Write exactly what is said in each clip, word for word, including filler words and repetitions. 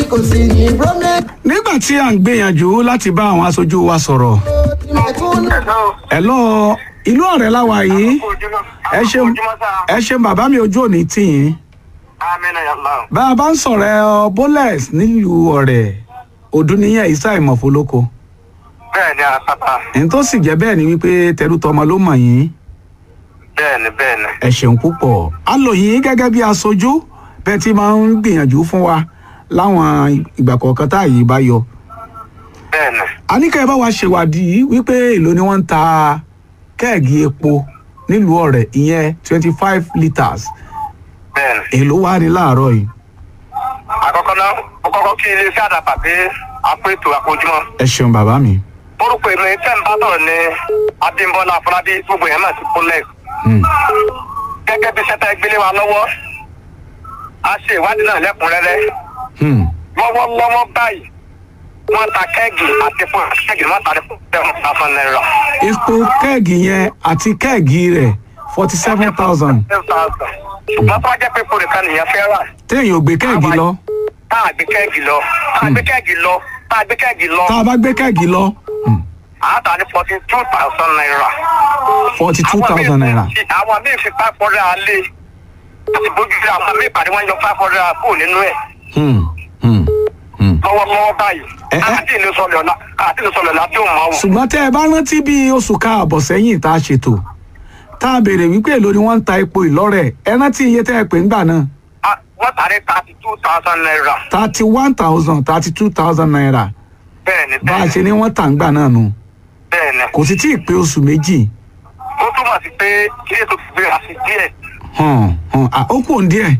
kò sí ní problem. nígbà tí à ń gbìyànjú láti bá àwọn aṣojú wa sọ̀rọ̀ ẹ̀lọ́ ìlú ọ̀rẹ́ láwa yìí ẹ ṣeun ẹ ṣeun bàbá mi ojú òní tì yín bá a bá ń sọ̀rọ̀ ẹ bólẹ̀s nílùú ọ̀rẹ́ òdúnníyàn isa ìmọ̀fólókò bẹ́ẹ̀ ni àpáta. ẹni tó sì jẹ́ bẹ́ẹ̀ ni wípé tẹrútọmọ ló mọ̀ yín bẹ́ẹ̀ ni bẹ́ẹ̀ ni. ẹ ṣeun púpọ̀ a lò yín gẹ́gẹ́ bí aṣojú bẹ́ẹ̀ tí máa ń gbìyànjú fún wa láwọn ìgbà kọ̀ọ̀kan tá àyè bá yọ. bẹ́ẹ̀ ni. a ní kẹ́ ẹ bá wa ṣèwádìí wípé èló ni wọ́n ń ta kẹ́ẹ̀gì epo nílùú ọ̀rẹ́ ìyẹn twenty five litres bẹ́ẹ̀ ni. èló wá ní láàárọ̀ yìí. àkọ́kọ́ náà ó kọ́kọ́ kí iléeṣẹ́ àdàpà pé àpètò àpòjúmọ́. ẹ ṣeun bàbá mi. orúkọ èmi tẹ́ ń bá sọ̀rọ̀ ní Abímbọ́lá Afọlábí gbogbo yẹn náà ti kúnlẹ̀. gẹ́gẹ́ bí sẹ́tà gbélé wa lọ́wọ́ a ṣe ìwádìí náà lẹ́kùnrẹ́rẹ́. lọ́wọ́lọ́wọ́ báyìí wọ́n ta kẹ́ẹ̀gì àti fún kẹ́ẹ̀gì wọ́n ta ní fún seven thousand naira. epo kẹ́ẹ̀gì yẹn àti kẹ́ẹ̀gì rẹ̀ forty seven thousand. ṣùgbọ́n tó wá jẹ́ pé epo nìkan nìyẹn fẹ́ rà. téèyàn ò gbé kẹ́ẹ̀gì lọ. tá a gbé kẹ́ẹ̀gì lọ tá a gbé kẹ́ẹ̀gì lọ tá a gbé kẹ́ẹ̀gì lọ. tá a bá gbé kẹ́ẹ̀gì lọ. àádọ́ ní forty two thousand naira. forty two thousand naira. àwọn míì fi five hundred alẹ́ àti bójú sí àwọn míì pàdé wọn yọ five hundred kúrò nínú ẹ̀. lọ́wọ́lọ́wọ́ báyìí àti ìlú sọlẹ̀ ọ̀la àti ìlú sọlẹ̀ ọ̀la tí ò mọ̀ ọ́. ṣùgbọ́n tẹ́ ẹ bá rántí bí oṣù káàbọ̀ sẹ́yìn tá a ṣètò tá a béèrè wípé èló ni wọ́n ń ta epo ìlọ́rẹ̀ ẹ rántí iye tẹ́ ẹ pè ńgbà náà. wọ́n tàrí thirty two thousand naira. thirty one thousand thirty two thousand naira. bẹ́ẹ̀ni bẹ́ẹ̀ni. bá a ṣe ní wọ́n tà ńgbà náà nù. bẹ́ẹ̀ni. kò sì tí ì pé oṣù méjì. ó túmọ̀ sí pé kí ètò ti gbé àti díẹ̀. hàn hàn ó kù ń díẹ̀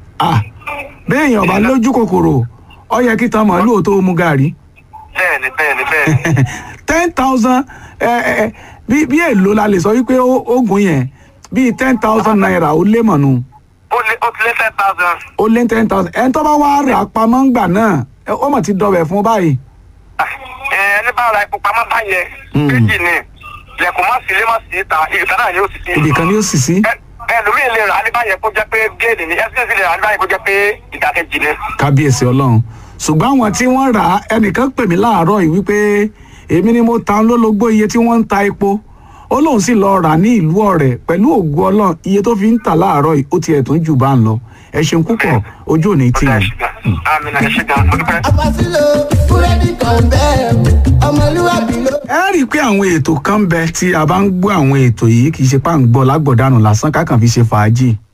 bẹ́ẹ̀ yàn bá lójú kòkòrò ó yẹ kí tan màálù tó mú gàrí. bẹ́ẹ̀ni bẹ́ẹ̀ni bẹ́ẹ̀ni. ten thousand bí bí èlò la lè sọ wípé oògùn yẹn bíi ten thousand naira ó lé mọ̀nù. ó lé ó ti lé ten thousand. ó lé ten thousand ẹni tó bá wá rà pamọ́ ńgbà náà ó mà ti dọ̀bẹ̀ fún báyìí. ẹ ẹni bá ra epo pamọ́ báyẹn méjì ni lẹ́kùn má sí ilé má sí ìta ìta náà ni ó sì sí. ibìkan ni ó sì sí. ẹlòmíì lè rà á ní báyẹn kó jẹ́ pé géèdì ni ẹsẹ̀ lè rà á ní báyẹn kó jẹ́ pé ìdákẹ́jì ni. kábíyèsí ọlọ́run ṣùgbọ́n àwọn tí wọ́n rà á ẹnìkan pè mí láàárọ̀ yìí wípé èmi ni mo ta lólobó iye tí wọ́n ń ta epo ó lóun sì lọ rà ní ìlú ọ̀rẹ́ pẹ̀lú ògùn ọlọ́run iye tó fi ń tà láàárọ̀ yìí ó tiẹ̀ tún jù bá ń lọ ẹ ṣeun púpọ̀ ojú òní tì yín. àfàsílò búrẹ́dì kan bẹ́ẹ̀ ọmọlúwàbí ló. ẹ rí i pé àwọn ètò kan ń bẹ tí a bá ń gbọ́ àwọn ètò yìí kì í ṣe pá ń gbọ́ lágbọ̀dánù lásán ká kàn fi ṣe fàájì.